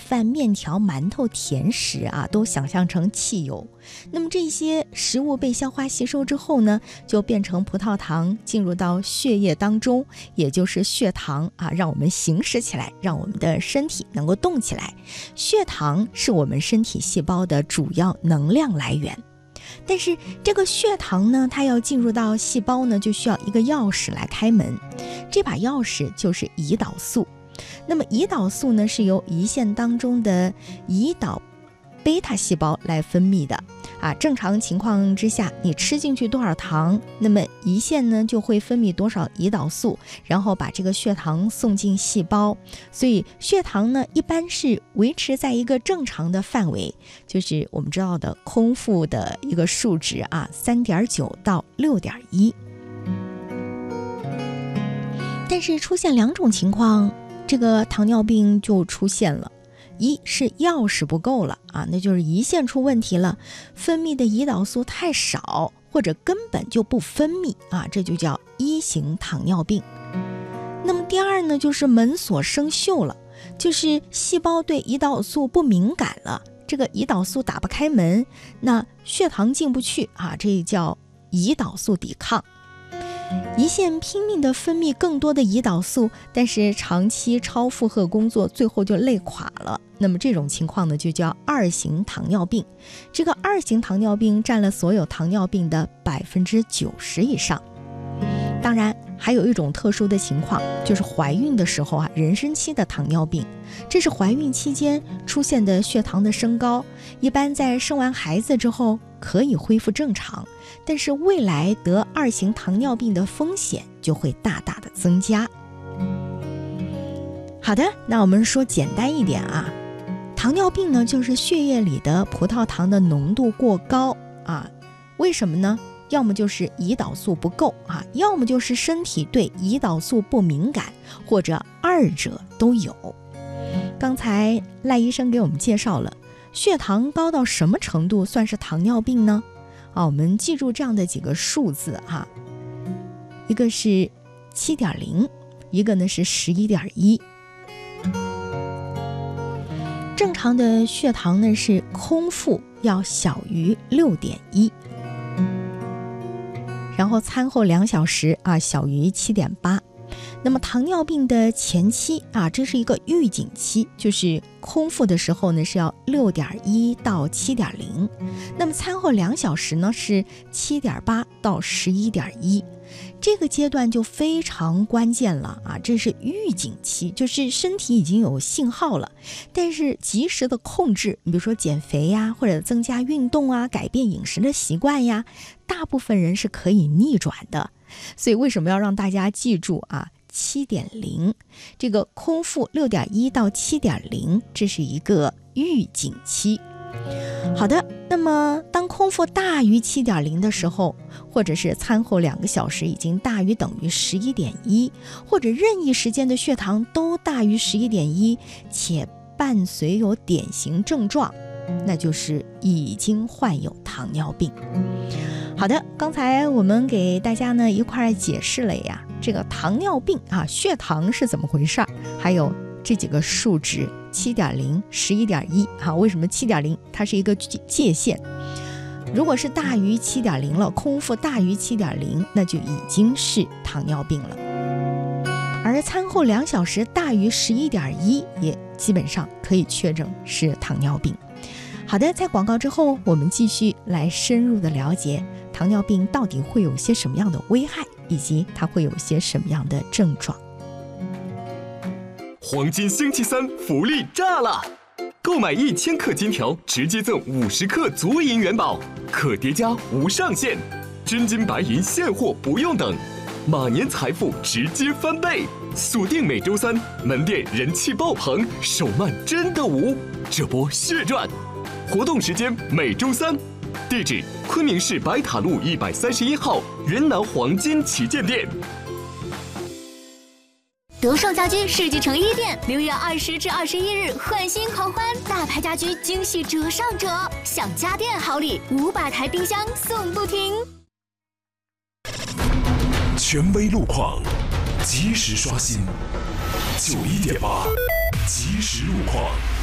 饭、面条、馒头、甜食啊，都想象成汽油。那么这些食物被消化吸收之后呢，就变成葡萄糖进入到血液当中，也就是血糖啊，让我们行驶起来，让我们的身体能够动起来。血糖是我们身体细胞的主要能量来源。但是这个血糖呢，它要进入到细胞呢，就需要一个钥匙来开门。这把钥匙就是胰岛素。那么胰岛素呢，是由胰腺当中的胰岛贝塔细胞来分泌的啊。正常情况之下，你吃进去多少糖，那么胰腺呢就会分泌多少胰岛素，然后把这个血糖送进细胞。所以血糖呢一般是维持在一个正常的范围，就是我们知道的空腹的一个数值啊，3.9到6.1。但是出现两种情况，这个糖尿病就出现了。一是钥匙不够了啊，那就是胰腺出问题了，分泌的胰岛素太少，或者根本就不分泌啊，这就叫1型糖尿病。那么第二呢，就是门锁生锈了，就是细胞对胰岛素不敏感了，这个胰岛素打不开门，那血糖进不去啊，这叫胰岛素抵抗。胰腺拼命地分泌更多的胰岛素，但是长期超负荷工作，最后就累垮了。那么这种情况呢，就叫2型糖尿病。这个2型糖尿病占了所有糖尿病的90%以上。当然还有一种特殊的情况，就是怀孕的时候啊，妊娠期的糖尿病，这是怀孕期间出现的血糖的升高，一般在生完孩子之后可以恢复正常，但是未来得2型糖尿病的风险就会大大的增加。好的，那我们说简单一点啊，糖尿病呢就是血液里的葡萄糖的浓度过高啊，为什么呢？要么就是胰岛素不够啊，要么就是身体对胰岛素不敏感，或者二者都有。刚才赖医生给我们介绍了血糖高到什么程度算是糖尿病呢？我们记住这样的几个数字哈，一个是7.0，一个呢是11.1。正常的血糖呢是空腹要小于6.1，然后餐后2小时啊小于7.8。那么糖尿病的前期啊，这是一个预警期，就是空腹的时候呢是要6.1到7.0，那么餐后2小时呢是7.8到11.1。这个阶段就非常关键了啊，这是预警期，就是身体已经有信号了，但是及时的控制，比如说减肥呀，或者增加运动啊，改变饮食的习惯呀，大部分人是可以逆转的。所以为什么要让大家记住啊？7.0，这个空腹6.1到7.0，这是一个预警期。好的，那么当空腹大于7.0的时候，或者是餐后2个小时已经大于等于11.1，或者任意时间的血糖都大于11.1，且伴随有典型症状，那就是已经患有糖尿病。好的，刚才我们给大家呢一块解释了呀，这个糖尿病啊，血糖是怎么回事儿，还有这几个数值7.0、11.1啊，为什么7.0它是一个界限？如果是大于7.0了，空腹大于7.0，那就已经是糖尿病了。而餐后2小时大于11.1，也基本上可以确诊是糖尿病。好的，在广告之后，我们继续来深入的了解糖尿病到底会有些什么样的危害，以及它会有些什么样的症状。 黄金星期三福利炸了！购买1000克金条，直接赠50克足银元宝，可叠加无上限，真金白银现货不用等，马年财富直接翻倍！锁定每周三，门店人气爆棚，手慢真的无，这波血赚！活动时间每周三，地址昆明市白塔路131号元南黄金旗舰店。 德胜家居世纪城1店6月20至21日换新狂欢，大牌家居惊喜折上折，享家电好礼，500台冰箱送不停。 权威路况，及时刷新，91.8，及时路况。